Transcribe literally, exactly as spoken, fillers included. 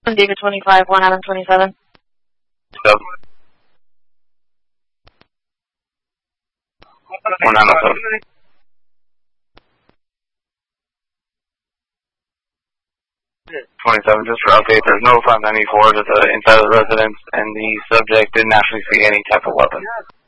David twenty-five, one Adam twenty-seven. Sub. one Adam seven. twenty-seven, just for update, there's no five ninety-four to the inside of the residence, and the subject didn't actually see any type of weapon.